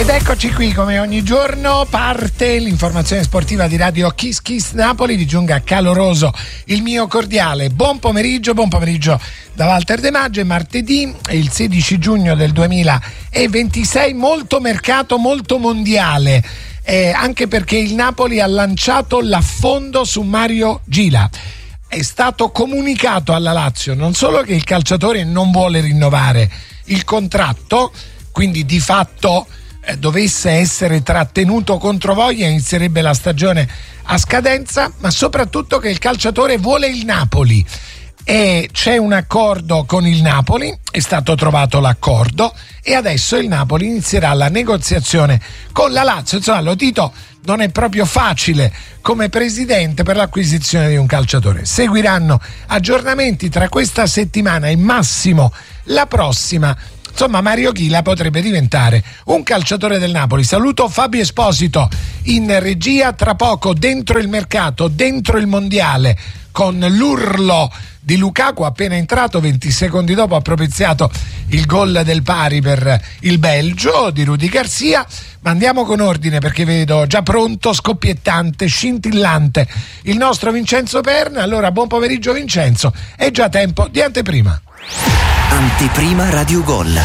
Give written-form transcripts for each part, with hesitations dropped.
Ed eccoci qui, come ogni giorno parte l'informazione sportiva di Radio Kiss Kiss Napoli. Vi giunga caloroso il mio cordiale buon pomeriggio da Walter De Maggio. È martedì, è il 16 giugno del 2026, molto mercato, molto mondiale, anche perché il Napoli ha lanciato l'affondo su Mario Gila. È stato comunicato alla Lazio non solo che il calciatore non vuole rinnovare il contratto, quindi di fatto dovesse essere trattenuto controvoglia, inizierebbe la stagione a scadenza, ma soprattutto che il calciatore vuole il Napoli e c'è un accordo con il Napoli, è stato trovato l'accordo e adesso il Napoli inizierà la negoziazione con la Lazio. Insomma, lo Tito non è proprio facile come presidente per l'acquisizione di un calciatore. Seguiranno aggiornamenti tra questa settimana e massimo la prossima. Insomma, Mario Gila potrebbe diventare un calciatore del Napoli. Saluto Fabio Esposito in regia, tra poco dentro il mercato, dentro il mondiale, con l'urlo di Lukaku appena entrato, 20 secondi dopo ha propiziato il gol del pari per il Belgio di Rudi Garcia. Ma andiamo con ordine, perché vedo già pronto, scoppiettante, scintillante il nostro Vincenzo Perna. Allora, buon pomeriggio Vincenzo, è già tempo di anteprima. Anteprima Radio Gol.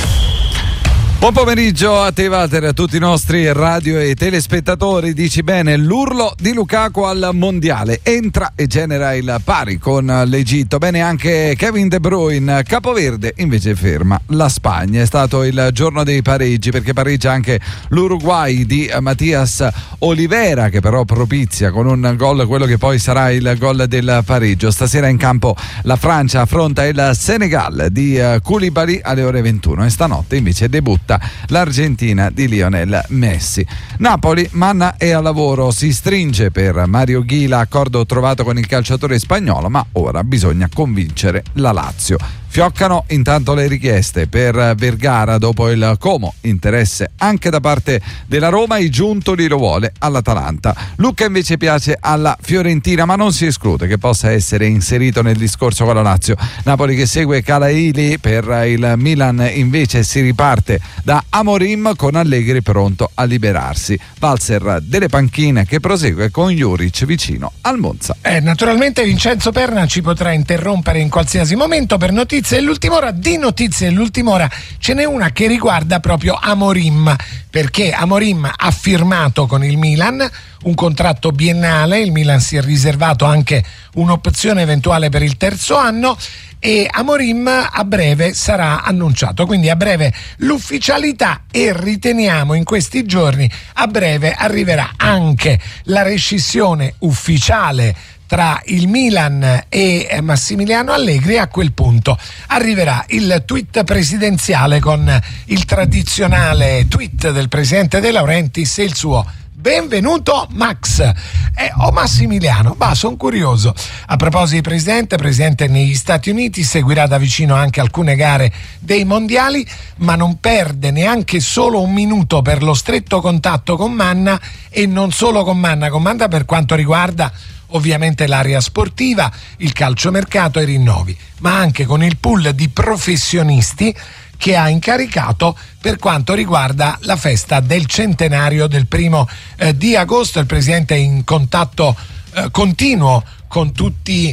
Buon pomeriggio a te Walter e a tutti i nostri radio e telespettatori. Dici bene, l'urlo di Lukaku al mondiale, entra e genera il pari con l'Egitto. Bene anche Kevin De Bruyne, capoverde invece ferma la Spagna. È stato il giorno dei pareggi, perché pareggia anche l'Uruguay di Matias Olivera, che però propizia con un gol quello che poi sarà il gol del pareggio. Stasera in campo la Francia affronta il Senegal di Koulibaly alle ore 21 e stanotte invece debutta l'Argentina di Lionel Messi. Napoli, manna e al lavoro, si stringe per Mario Gila, accordo trovato con il calciatore spagnolo, ma ora bisogna convincere la Lazio. Fioccano intanto le richieste per Vergara dopo il Como, interesse anche da parte della Roma, il Giuntoli lo vuole all'Atalanta. Lucca invece piace alla Fiorentina, ma non si esclude che possa essere inserito nel discorso con la Lazio. Napoli che segue Calaili, per il Milan invece si riparte da Amorim con Allegri pronto a liberarsi. Valzer delle panchine che prosegue con Juric vicino al Monza. Naturalmente Vincenzo Perna ci potrà interrompere in qualsiasi momento per notizie dell'ultima ora. Di notizie dell'ultima ora ce n'è una che riguarda proprio Amorim, perché Amorim ha firmato con il Milan un contratto biennale, il Milan si è riservato anche un'opzione eventuale per il terzo anno e Amorim a breve sarà annunciato, quindi a breve l'ufficialità e riteniamo in questi giorni a breve arriverà anche la rescissione ufficiale tra il Milan e Massimiliano Allegri. A quel punto arriverà il tweet presidenziale con il tradizionale tweet del presidente De Laurentiis e il suo benvenuto Max o Massimiliano. Sono curioso. A proposito di presidente negli Stati Uniti, seguirà da vicino anche alcune gare dei mondiali, ma non perde neanche solo un minuto per lo stretto contatto con Manna, e non solo con Manna per quanto riguarda ovviamente l'area sportiva, il calciomercato e i rinnovi, ma anche con il pool di professionisti che ha incaricato per quanto riguarda la festa del centenario del 1 di agosto. Il presidente è in contatto continuo con tutti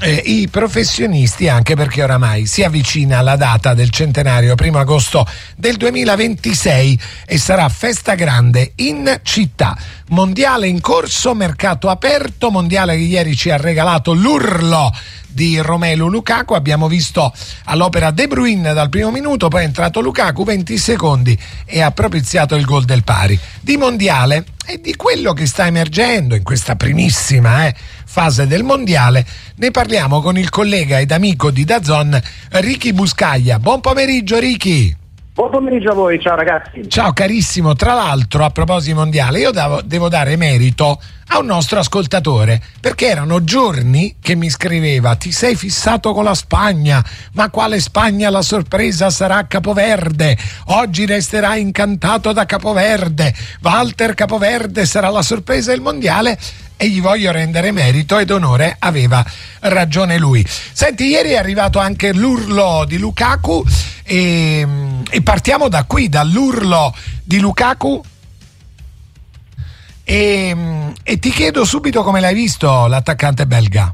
i professionisti, anche perché oramai si avvicina la data del centenario, 1 agosto del 2026, e sarà festa grande in città. Mondiale in corso, mercato aperto, mondiale che ieri ci ha regalato l'urlo di Romelu Lukaku. Abbiamo visto all'opera De Bruyne dal primo minuto, poi è entrato Lukaku 20 secondi e ha propiziato il gol del pari. Di mondiale e di quello che sta emergendo in questa primissima fase del mondiale ne parliamo con il collega ed amico di DAZN Ricky Buscaglia. Buon pomeriggio Ricky. Buon pomeriggio a voi, ciao ragazzi. Ciao carissimo, tra l'altro a proposito di mondiale io devo dare merito a un nostro ascoltatore, perché erano giorni che mi scriveva: ti sei fissato con la Spagna, ma quale Spagna? La sorpresa sarà Capoverde, oggi resterai incantato da Capoverde, Walter Capoverde sarà la sorpresa del mondiale. E gli voglio rendere merito ed onore, aveva ragione lui. Senti, ieri è arrivato anche l'urlo di Lukaku e partiamo da qui, dall'urlo di Lukaku e ti chiedo subito come l'hai visto l'attaccante belga.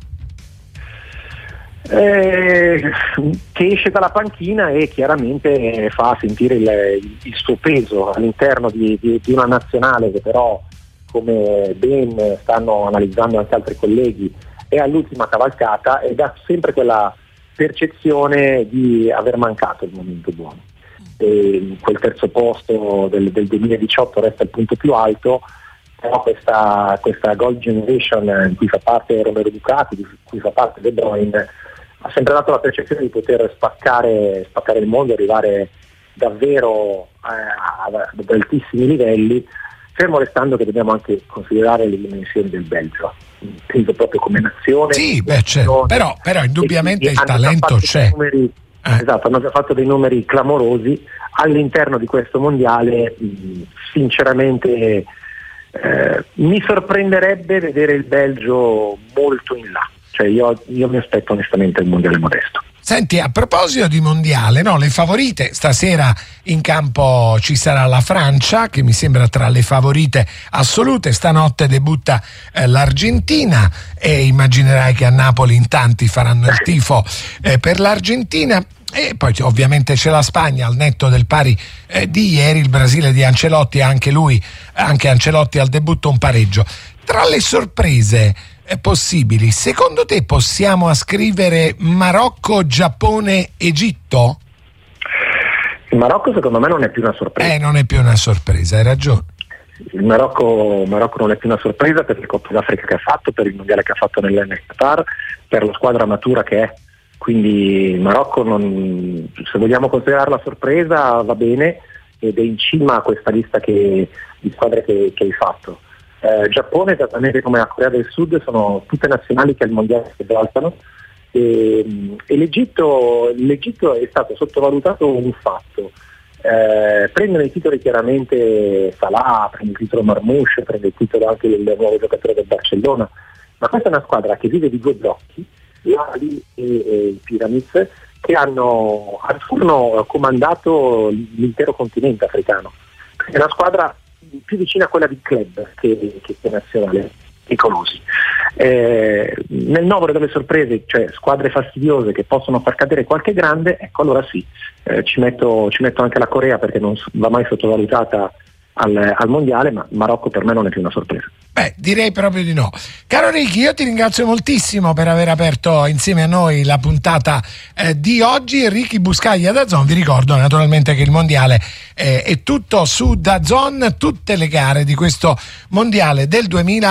Che esce dalla panchina e chiaramente fa sentire il suo peso all'interno di una nazionale che però, come ben stanno analizzando anche altri colleghi, è all'ultima cavalcata e dà sempre quella percezione di aver mancato il momento buono. E quel terzo posto del 2018 resta il punto più alto, però questa Gold Generation in cui fa parte Romelu Lukaku, di cui fa parte De Bruyne, ha sempre dato la percezione di poter spaccare il mondo, arrivare davvero ad altissimi livelli, fermo restando che dobbiamo anche considerare le dimensioni del Belgio, inteso proprio come nazione. Sì, certo. però indubbiamente il talento c'è. Esatto, hanno già fatto dei numeri clamorosi all'interno di questo mondiale. Sinceramente mi sorprenderebbe vedere il Belgio molto in là, cioè io mi aspetto onestamente il mondiale modesto. Senti, a proposito di mondiale, no, le favorite, stasera in campo ci sarà la Francia, che mi sembra tra le favorite assolute. Stanotte debutta l'Argentina e immaginerai che a Napoli in tanti faranno il tifo per l'Argentina. E poi ovviamente c'è la Spagna al netto del pari di ieri, il Brasile di Ancelotti, anche Ancelotti al debutto un pareggio. Tra le sorprese possibili, secondo te possiamo ascrivere Marocco, Giappone, Egitto? Il Marocco secondo me non è più una sorpresa. Non è più una sorpresa, hai ragione. Il Marocco non è più una sorpresa per il Coppa d'Africa che ha fatto, per il mondiale che ha fatto nel Qatar, per la squadra matura che è. Quindi il Marocco, se vogliamo considerarla sorpresa, va bene, ed è in cima a questa lista di squadre che hai fatto. Giappone, esattamente come la Corea del Sud, sono tutte nazionali che al mondiale si esaltano, e l'Egitto è stato sottovalutato un fatto. Prendono i titoli chiaramente Salah, prende il titolo Marmouche, prende il titolo anche il nuovo giocatore del Barcellona, ma questa è una squadra che vive di due blocchi, l'Ali e il Pyramids, che hanno al turno comandato l'intero continente africano. È una squadra più vicina a quella di club che nazionale, pericolosi. Nel novero delle sorprese, cioè squadre fastidiose che possono far cadere qualche grande, ecco allora sì, ci metto anche la Corea, perché non va mai sottovalutata al mondiale, ma Marocco per me non è più una sorpresa. Direi proprio di no. Caro Ricky, io ti ringrazio moltissimo per aver aperto insieme a noi la puntata di oggi. Ricky Buscaglia, DAZN. Vi ricordo naturalmente che il mondiale è tutto su DAZN, tutte le gare di questo mondiale del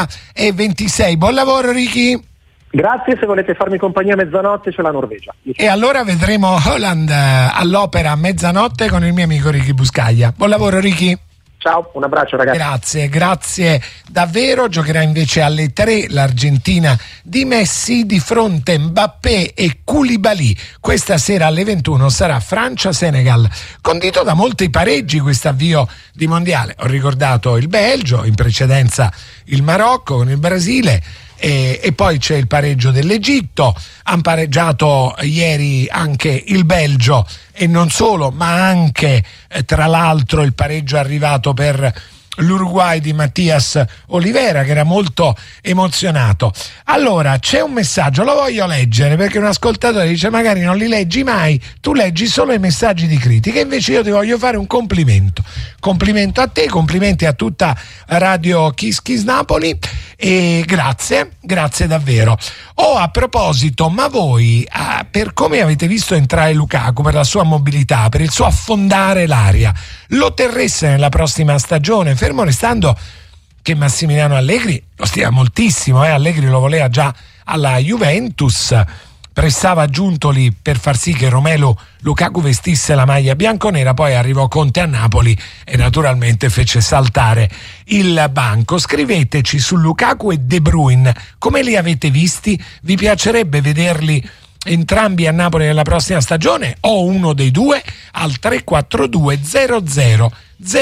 2026. Buon lavoro Ricky. Grazie, se volete farmi compagnia a mezzanotte c'è la Norvegia. E allora vedremo Holland all'opera a mezzanotte con il mio amico Ricky Buscaglia. Buon lavoro Ricky. Ciao, un abbraccio ragazzi. Grazie davvero. Giocherà invece alle 3 l'Argentina di Messi, di fronte Mbappé e Koulibaly. Questa sera alle 21 sarà Francia-Senegal, condito da molti pareggi questo avvio di mondiale. Ho ricordato il Belgio, in precedenza il Marocco con il Brasile, e poi c'è il pareggio dell'Egitto. Han pareggiato ieri anche il Belgio e non solo, ma anche tra l'altro il pareggio è arrivato per l'Uruguay di Mattias Olivera, che era molto emozionato. Allora c'è un messaggio, lo voglio leggere perché un ascoltatore dice magari non li leggi mai, tu leggi solo i messaggi di critica, invece io ti voglio fare un complimento a te, complimenti a tutta Radio Kiss Kiss Napoli, e grazie davvero. A proposito, ma voi per come avete visto entrare Lukaku, per la sua mobilità, per il suo affondare l'aria, lo terreste nella prossima stagione, fermo restando che Massimiliano Allegri lo stima moltissimo, Allegri lo voleva già alla Juventus, pressava Giuntoli per far sì che Romelu Lukaku vestisse la maglia bianconera, poi arrivò Conte a Napoli e naturalmente fece saltare il banco. Scriveteci su Lukaku e De Bruyne, come li avete visti? Vi piacerebbe vederli entrambi a Napoli nella prossima stagione o uno dei due? Al 342 00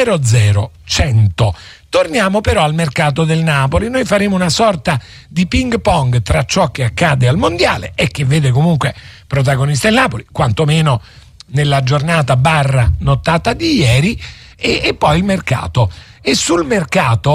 00 100. Torniamo però al mercato del Napoli. Noi faremo una sorta di ping pong tra ciò che accade al mondiale e che vede comunque protagonista il Napoli, quantomeno nella giornata / nottata di ieri, e poi il mercato. E sul mercato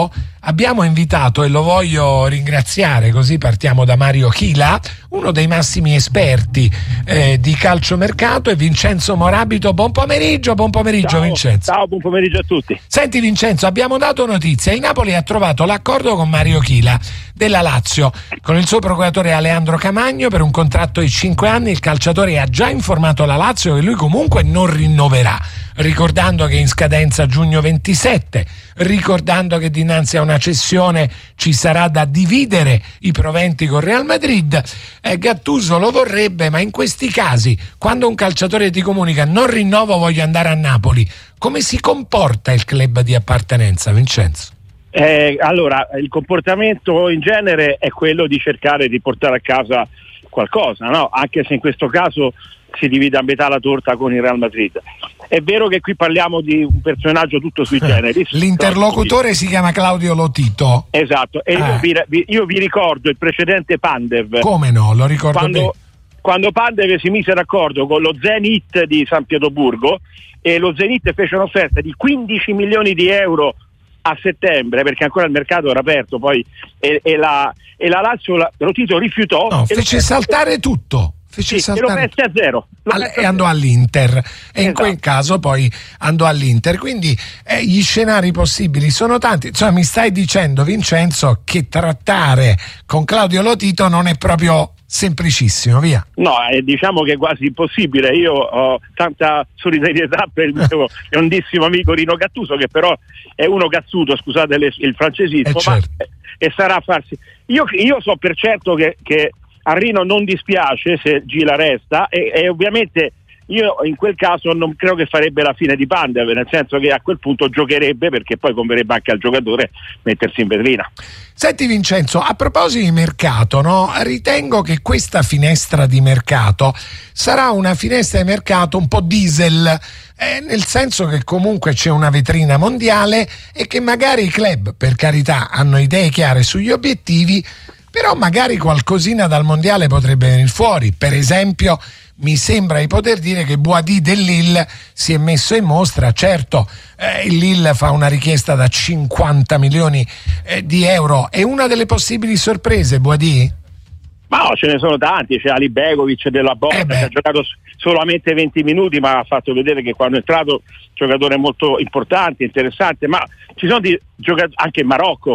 abbiamo invitato, e lo voglio ringraziare, così partiamo da Mario Chila, uno dei massimi esperti di calciomercato, e Vincenzo Morabito. Buon pomeriggio Ciao, Vincenzo. Ciao, buon pomeriggio a tutti. Senti Vincenzo, abbiamo dato notizia, il Napoli ha trovato l'accordo con Mario Chila della Lazio, con il suo procuratore Aleandro Camagno per un contratto di 5 anni. Il calciatore ha già informato la Lazio che lui comunque non rinnoverà, ricordando che è in scadenza giugno 27, ricordando che dinanzi a una cessione ci sarà da dividere i proventi con Real Madrid. Gattuso lo vorrebbe, ma in questi casi, quando un calciatore ti comunica non rinnovo, voglio andare a Napoli, come si comporta il club di appartenenza, Vincenzo? Allora, il comportamento in genere è quello di cercare di portare a casa qualcosa, no? Anche se in questo caso si divide a metà la torta con il Real Madrid. È vero che qui parliamo di un personaggio tutto sui generis. L'interlocutore si chiama Claudio Lotito. Esatto, e io vi ricordo il precedente Pandev. Come no, lo ricordo bene. Quando Pandev si mise d'accordo con lo Zenit di San Pietroburgo, e lo Zenit fece un'offerta di 15 milioni di euro a settembre, perché ancora il mercato era aperto, poi e la Lazio Lotito rifiutò. No, fece saltare tutto. E lo messe a zero. E andò all'Inter, e esatto. In quel caso poi andò all'Inter. Quindi gli scenari possibili sono tanti. Insomma, mi stai dicendo, Vincenzo, che trattare con Claudio Lotito non è proprio semplicissimo, via. No, diciamo che è quasi impossibile. Io ho tanta solidarietà per il mio grandissimo amico Rino Gattuso, che però è uno cazzuto, scusate il francesismo, certo. E sarà a farsi. Io so per certo che a Rino non dispiace se Gila resta, e ovviamente io in quel caso non credo che farebbe la fine di Pandev, nel senso che a quel punto giocherebbe, perché poi converrebbe anche al giocatore mettersi in vetrina. Senti Vincenzo, a proposito di mercato, no? Ritengo che questa finestra di mercato sarà una finestra di mercato un po' diesel, nel senso che comunque c'è una vetrina mondiale e che magari i club, per carità, hanno idee chiare sugli obiettivi, però magari qualcosina dal mondiale potrebbe venire fuori. Per esempio, mi sembra di poter dire che Boadi del Lille si è messo in mostra. Certo, il Lille fa una richiesta da 50 milioni di euro. È una delle possibili sorprese, Boadi? Ma no, ce ne sono tanti. C'è Ali Begovic della Bosnia, che ha giocato solamente 20 minuti, ma ha fatto vedere che quando è entrato giocatore molto importante, interessante. Ma ci sono giocatori anche in Marocco,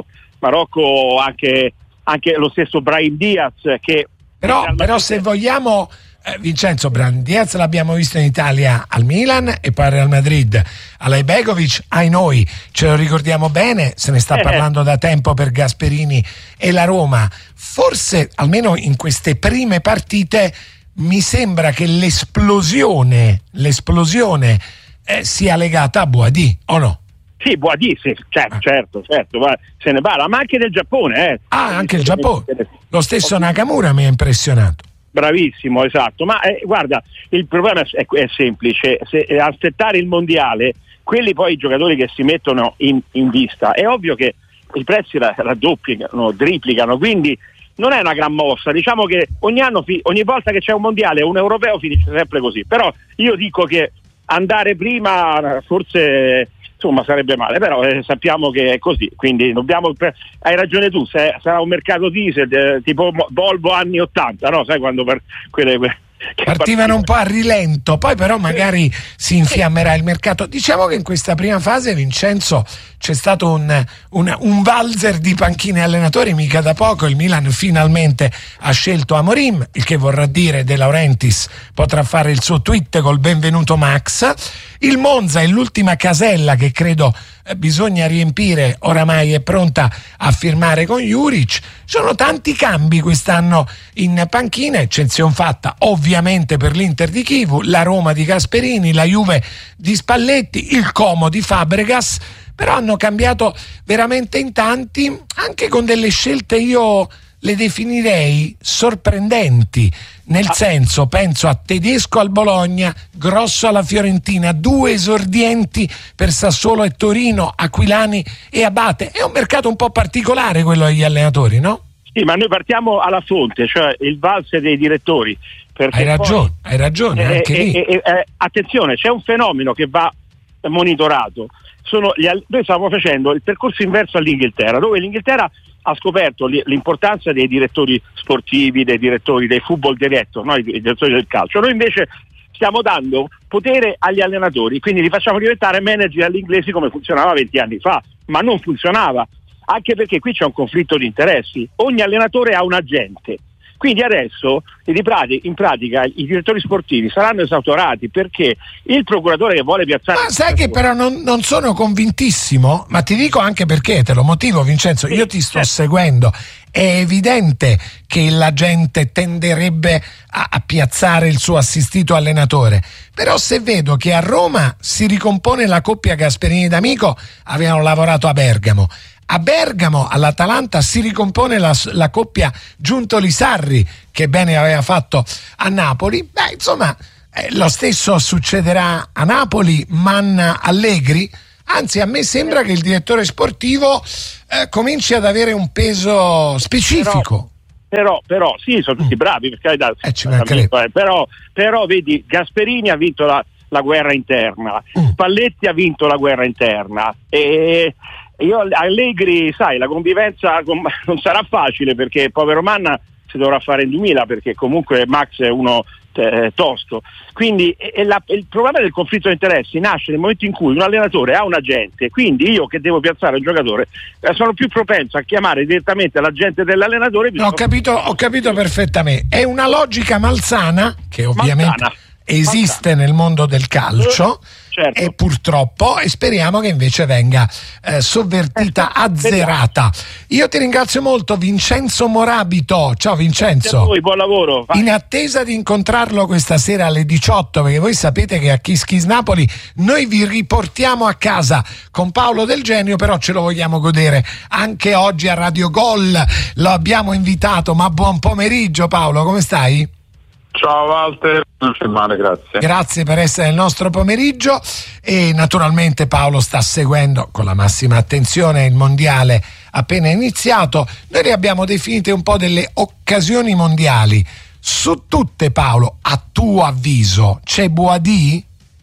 anche lo stesso Brahim Diaz, che però se vogliamo, Vincenzo, Brahim Diaz l'abbiamo visto in Italia al Milan e poi al Real Madrid. Alai Begovic, ai noi, ce lo ricordiamo bene, se ne sta parlando da tempo per Gasperini e la Roma. Forse almeno in queste prime partite mi sembra che l'esplosione sia legata a Boadi, o no? Sì, Boadi, sì, certo, ma se ne parla, ma anche del Giappone. Anche il Giappone. Lo stesso Nakamura mi ha impressionato. Bravissimo, esatto. Ma guarda, il problema è semplice: se aspettare il mondiale, quelli poi i giocatori che si mettono in vista, è ovvio che i prezzi raddoppiano, triplicano, quindi non è una gran mossa. Diciamo che ogni volta che c'è un mondiale o un europeo finisce sempre così. Però io dico che andare prima forse sarebbe male, però sappiamo che è così, quindi hai ragione tu, sarà un mercato diesel tipo Volvo anni 80, no? Sai quando partivano un po' a rilento, poi però magari si infiammerà il mercato. Diciamo che in questa prima fase, Vincenzo, c'è stato un valzer di panchine allenatori mica da poco. Il Milan finalmente ha scelto Amorim, il che vorrà dire De Laurentiis potrà fare il suo tweet col benvenuto Max. Il Monza è l'ultima casella che credo bisogna riempire, oramai è pronta a firmare con Juric. Sono tanti cambi quest'anno in panchina, eccezione fatta ovviamente per l'Inter di Chivu, la Roma di Gasperini, la Juve di Spalletti, il Como di Fabregas, però hanno cambiato veramente in tanti, anche con delle scelte io le definirei sorprendenti, nel senso, penso a Tedesco al Bologna, Grosso alla Fiorentina, 2 esordienti per Sassuolo e Torino, Aquilani e Abate. È un mercato un po' particolare quello degli allenatori, no? Sì, ma noi partiamo alla fonte, cioè il valzer dei direttori. Hai ragione, anche lì. Attenzione, c'è un fenomeno che va monitorato. noi stavamo facendo il percorso inverso all'Inghilterra, dove l'Inghilterra ha scoperto l'importanza dei direttori sportivi, dei direttori dei football director, no? I direttori del calcio. Noi invece stiamo dando potere agli allenatori, quindi li facciamo diventare manager all'inglese come funzionava 20 anni fa, ma non funzionava, anche perché qui c'è un conflitto di interessi. Ogni allenatore ha un agente. Quindi adesso in pratica i direttori sportivi saranno esautorati, perché il procuratore che vuole piazzare... Ma sai che però non sono convintissimo, ma ti dico anche perché, te lo motivo, Vincenzo, io ti sto seguendo. È evidente che la gente tenderebbe a piazzare il suo assistito allenatore, però se vedo che a Roma si ricompone la coppia Gasperini D'Amico, avevano lavorato a Bergamo all'Atalanta si ricompone la coppia Giuntoli-Sarri, che bene aveva fatto a Napoli. Insomma, lo stesso succederà a Napoli, Manna-Allegri. Anzi, a me sembra che il direttore sportivo cominci ad avere un peso specifico. Però sì, sono tutti bravi, per carità, però vedi, Gasperini ha vinto la guerra interna, Spalletti ha vinto la guerra interna, e io Allegri, sai, la convivenza non sarà facile, perché povero Manna si dovrà fare in 2000, perché comunque Max è uno tosto. Quindi il problema del conflitto di interessi nasce nel momento in cui un allenatore ha un agente, quindi io che devo piazzare il giocatore sono più propenso a chiamare direttamente l'agente dell'allenatore. Ho capito perfettamente. È una logica malsana che ovviamente esiste nel mondo del calcio, certo. E purtroppo, e speriamo che invece venga sovvertita, azzerata. Io ti ringrazio molto, Vincenzo Morabito. Ciao Vincenzo. Grazie a voi, buon lavoro. Vai. In attesa di incontrarlo questa sera alle 18, perché voi sapete che a Kiss Kiss Napoli noi vi riportiamo a casa con Paolo Del Genio, però ce lo vogliamo godere anche oggi a Radio Gol. Lo abbiamo invitato, ma buon pomeriggio Paolo, come stai? Ciao Walter, non c'è male, grazie. Grazie per essere nel nostro pomeriggio, e naturalmente Paolo sta seguendo con la massima attenzione il mondiale appena iniziato. Noi ne abbiamo definite un po' delle occasioni mondiali. Su tutte, Paolo, a tuo avviso c'è Boadì?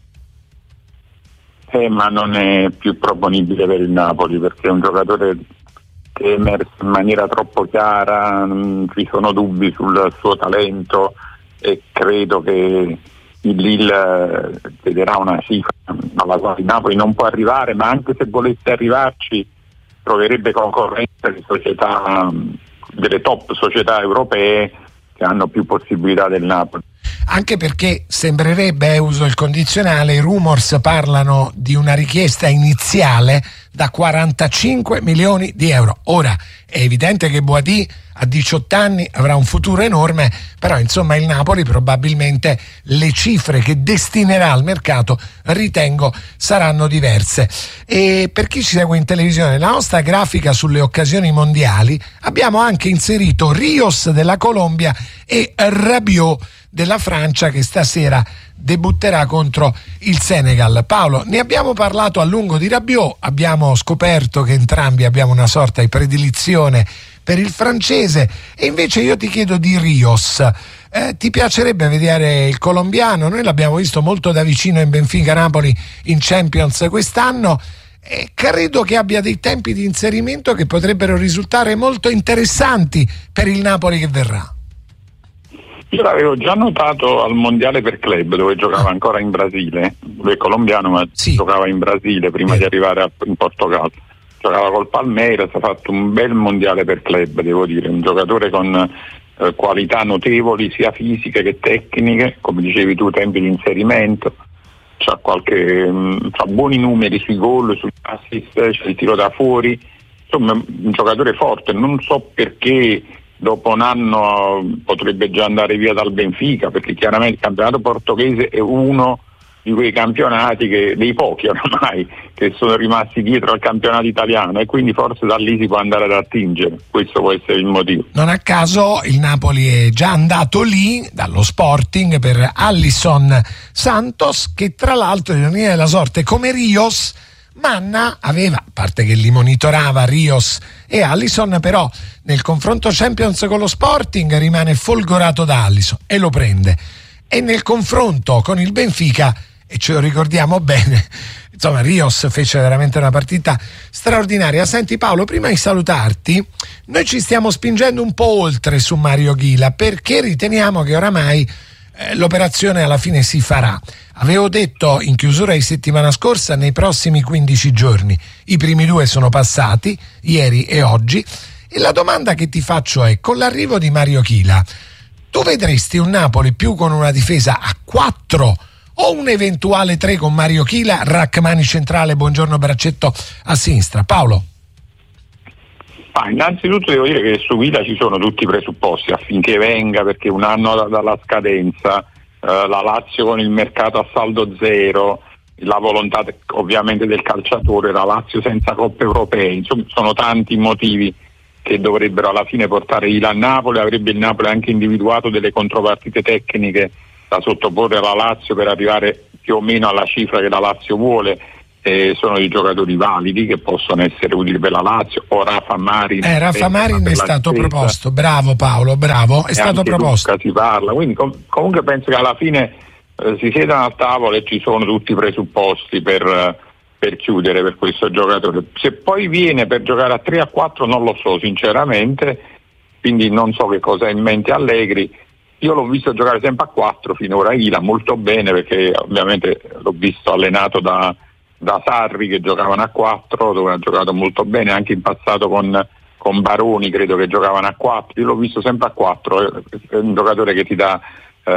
Ma non è più proponibile per il Napoli, perché è un giocatore che è emerso in maniera troppo chiara, non ci sono dubbi sul suo talento, e credo che il Lille chiederà una cifra alla quale il Napoli non può arrivare, ma anche se volesse arrivarci troverebbe concorrenza di società, delle top società europee che hanno più possibilità del Napoli. Anche perché sembrerebbe, uso il condizionale, i rumors parlano di una richiesta iniziale da 45 milioni di euro. Ora è evidente che Boadì a 18 anni avrà un futuro enorme, però insomma il Napoli probabilmente le cifre che destinerà al mercato ritengo saranno diverse. E per chi ci segue in televisione, nella nostra grafica sulle occasioni mondiali abbiamo anche inserito Rios della Colombia e Rabiot della Francia, che stasera debutterà contro il Senegal. Paolo, ne abbiamo parlato a lungo di Rabiot, abbiamo scoperto che entrambi abbiamo una sorta di predilizione per il francese, e invece io ti chiedo di Rios. Ti piacerebbe vedere il colombiano? Noi l'abbiamo visto molto da vicino in Benfica Napoli in Champions quest'anno, e credo che abbia dei tempi di inserimento che potrebbero risultare molto interessanti per il Napoli che verrà. Io l'avevo già notato al mondiale per club, dove giocava ancora in Brasile. Lui è colombiano, ma giocava in Brasile prima di arrivare in Portogallo. Giocava col Palmeiras, ha fatto un bel mondiale per club, devo dire, un giocatore con qualità notevoli sia fisiche che tecniche, come dicevi tu, tempi di inserimento, c'ha buoni numeri sui gol, sugli assist, c'è il tiro da fuori, insomma un giocatore forte. Non so perché dopo un anno potrebbe già andare via dal Benfica, perché chiaramente il campionato portoghese è uno di quei campionati dei pochi oramai che sono rimasti dietro al campionato italiano, e quindi forse da lì si può andare ad attingere. Questo può essere il motivo. Non a caso il Napoli è già andato lì dallo Sporting per Alisson Santos, che tra l'altro, ironia della sorte, come Rios, Manna aveva, a parte che li monitorava Rios e Alisson, però nel confronto Champions con lo Sporting rimane folgorato da Alisson e lo prende, e nel confronto con il Benfica e ce lo ricordiamo bene. Insomma, Rios fece veramente una partita straordinaria. Senti Paolo, prima di salutarti, noi ci stiamo spingendo un po' oltre su Mario Ghila, perché riteniamo che oramai l'operazione alla fine si farà. Avevo detto in chiusura di settimana scorsa, nei prossimi 15 giorni. I primi 2 sono passati, ieri e oggi, e la domanda che ti faccio è: con l'arrivo di Mario Ghila, tu vedresti un Napoli più con una difesa a 4 o un eventuale 3 con Mario Ghila, Rachmani centrale, Buongiorno Braccetto a sinistra? Paolo? Innanzitutto devo dire che su Ghila ci sono tutti i presupposti affinché venga, perché un anno dalla scadenza, la Lazio con il mercato a saldo zero, la volontà ovviamente del calciatore, la Lazio senza coppe europee, insomma sono tanti motivi che dovrebbero alla fine portare Ghila a Napoli. Avrebbe il Napoli anche individuato delle contropartite tecniche da sottoporre alla Lazio per arrivare più o meno alla cifra che la Lazio vuole. Sono dei giocatori validi che possono essere utili per la Lazio, o Rafa Marin. Rafa Marin è stato proposto, bravo Paolo, bravo, è stato proposto. Si parla, quindi comunque penso che alla fine si siedano a tavola e ci sono tutti i presupposti per chiudere per questo giocatore. Se poi viene per giocare a 3 a 4 non lo so sinceramente, quindi non so che cosa ha in mente Allegri. Io l'ho visto giocare sempre a 4 finora, Ghila molto bene, perché ovviamente l'ho visto allenato da Sarri che giocavano a 4, dove ha giocato molto bene anche in passato con Baroni, credo che giocavano a 4. Io l'ho visto sempre a 4, è un giocatore che ti dà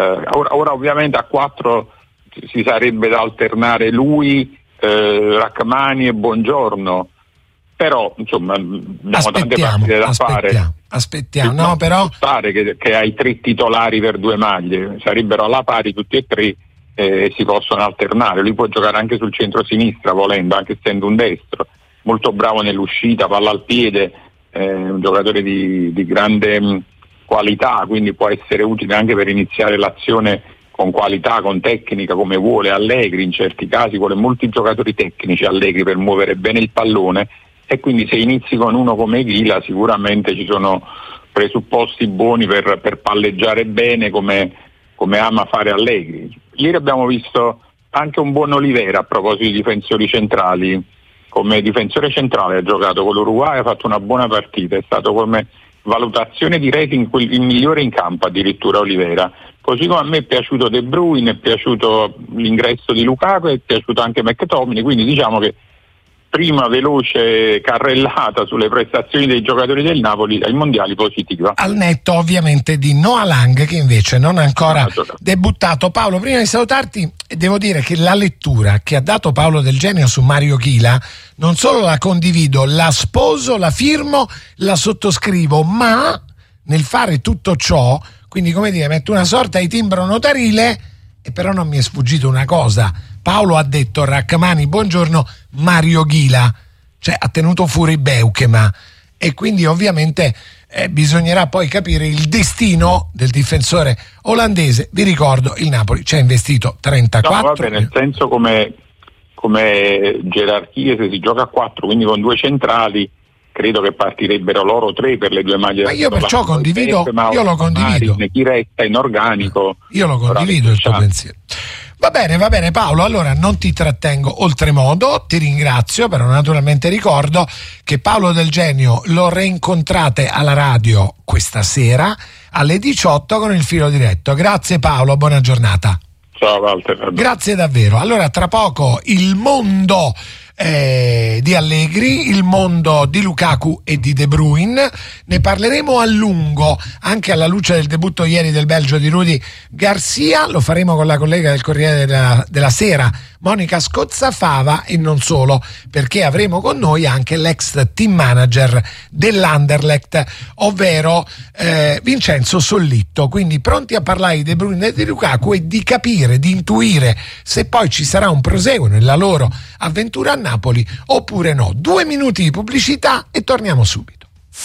ora ovviamente a 4 si sarebbe da alternare lui, Rachmani e Buongiorno, però insomma abbiamo tante partite da fare. Aspettiamo, no, però che hai 3 titolari per 2 maglie, sarebbero alla pari tutti e 3. Si possono alternare, lui può giocare anche sul centro-sinistra volendo, anche essendo un destro, molto bravo nell'uscita, palla al piede, un giocatore di grande qualità, quindi può essere utile anche per iniziare l'azione con qualità, con tecnica, come vuole Allegri. In certi casi vuole molti giocatori tecnici Allegri per muovere bene il pallone, e quindi se inizi con uno come Ghila sicuramente ci sono presupposti buoni per palleggiare bene come ama fare Allegri. Ieri abbiamo visto anche un buon Olivera, a proposito di difensori centrali. Come difensore centrale ha giocato con l'Uruguay, ha fatto una buona partita, è stato come valutazione di rating il migliore in campo addirittura Olivera. Così come a me è piaciuto De Bruyne, è piaciuto l'ingresso di Lukaku, è piaciuto anche McTominay, quindi diciamo che prima veloce carrellata sulle prestazioni dei giocatori del Napoli ai mondiali positiva. Al netto ovviamente di Noah Lang, che invece non ha ancora debuttato. Paolo, prima di salutarti devo dire che la lettura che ha dato Paolo Del Genio su Mario Ghila non solo la condivido, la sposo, la firmo, la sottoscrivo, ma nel fare tutto ciò, quindi come dire, metto una sorta di timbro notarile, e però non mi è sfuggito una cosa. Paolo ha detto Rachmani, Buongiorno, Mario Ghila, cioè ha tenuto fuori Beukema, e quindi ovviamente bisognerà poi capire il destino del difensore olandese. Vi ricordo, il Napoli ci ha investito 34. No, vabbè, nel senso come gerarchie, se si gioca a 4, quindi con 2 centrali, credo che partirebbero loro 3 per le 2 maglie. Ma io perciò condivido, io lo condivido. Chi resta in organico. Io lo condivido il tuo pensiero. Va bene Paolo, allora non ti trattengo oltremodo, ti ringrazio, però naturalmente ricordo che Paolo Del Genio lo reincontrate alla radio questa sera alle 18 con il filo diretto. Grazie Paolo, buona giornata. Ciao Walter. Grazie davvero. Allora tra poco il mondo di Allegri, il mondo di Lukaku e di De Bruyne, ne parleremo a lungo anche alla luce del debutto ieri del Belgio di Rudy Garcia. Lo faremo con la collega del Corriere della Sera Monica Scozzafava, e non solo, perché avremo con noi anche l'ex team manager dell'Anderlecht, ovvero Vincenzo Sollitto. Quindi pronti a parlare di De Bruyne e di Lukaku e di capire, di intuire se poi ci sarà un proseguo nella loro avventura a Napoli oppure no. 2 minuti di pubblicità e torniamo subito.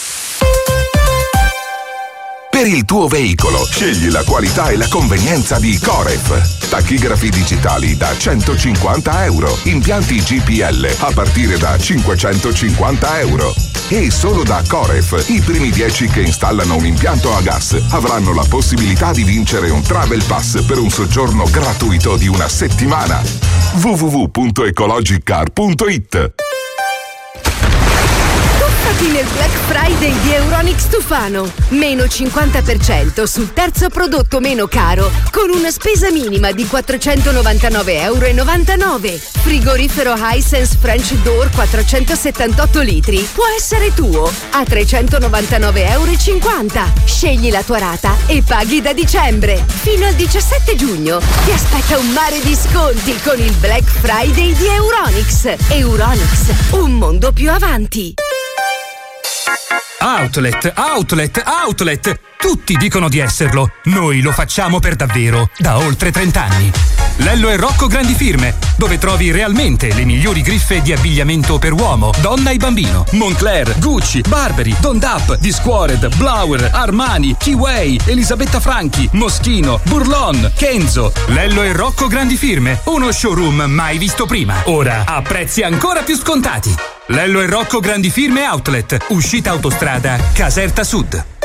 Per il tuo veicolo scegli la qualità e la convenienza di Coref. Tachigrafi digitali da €150, impianti GPL a partire da €550. E solo da Coref, i primi 10 che installano un impianto a gas avranno la possibilità di vincere un Travel Pass per un soggiorno gratuito di una settimana. www.ecologicar.it. Nel Black Friday di Euronics Tufano, meno 50% sul terzo prodotto meno caro, con una spesa minima di €499,99. Frigorifero Hisense French Door 478 litri può essere tuo a €399,50. Scegli la tua rata e paghi da dicembre. Fino al 17 giugno ti aspetta un mare di sconti con il Black Friday di Euronics. Euronics, un mondo più avanti. Outlet, outlet, outlet! Tutti dicono di esserlo, noi lo facciamo per davvero, da oltre 30 anni. Lello e Rocco Grandi Firme, dove trovi realmente le migliori griffe di abbigliamento per uomo, donna e bambino. Moncler, Gucci, Burberry, Don Dap, Discovered, Blauer, Armani, Keyway, Elisabetta Franchi, Moschino, Burlon, Kenzo. Lello e Rocco Grandi Firme, uno showroom mai visto prima. Ora a prezzi ancora più scontati. Lello e Rocco Grandi Firme Outlet, uscita autostrada Caserta Sud.